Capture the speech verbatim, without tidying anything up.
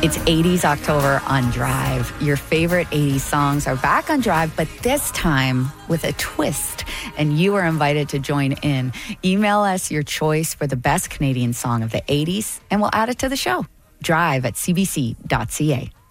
It's eighties October on Drive. Your favorite eighties songs are back on Drive, but this time with a twist, and you are invited to join in. Email us your choice for the best Canadian song of the eighties, and we'll add it to the show. Drive at c b c dot c a.